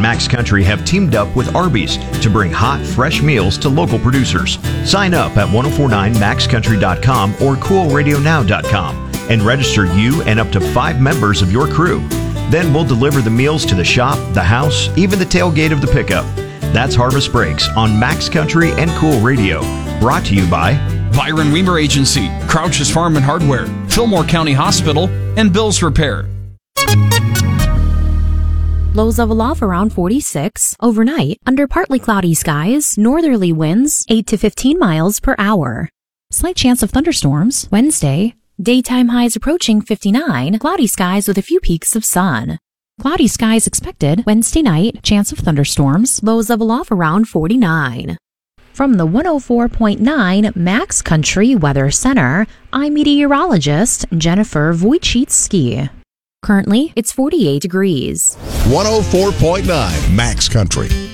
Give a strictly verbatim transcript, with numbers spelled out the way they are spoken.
Max Country have teamed up with Arby's to bring hot, fresh meals to local producers. Sign up at ten forty-nine max country dot com or cool radio now dot com and register you and up to five members of your crew. Then we'll deliver the meals to the shop, the house, even the tailgate of the pickup. That's Harvest Breaks on Max Country and Cool Radio. Brought to you by Byron Weimer Agency, Crouch's Farm and Hardware, Fillmore County Hospital, and Bill's Repair. Lows of aloft around forty-six. Overnight, under partly cloudy skies, northerly winds eight to fifteen miles per hour. Slight chance of thunderstorms Wednesday. Daytime highs approaching fifty-nine. Cloudy skies with a few peaks of sun. Cloudy skies expected Wednesday night. Chance of thunderstorms. Lows of aloft around forty-nine. From the one oh four point nine Max Country Weather Center, I'm meteorologist Jennifer Wojcicki. Currently, it's forty-eight degrees. one oh four point nine Max Country.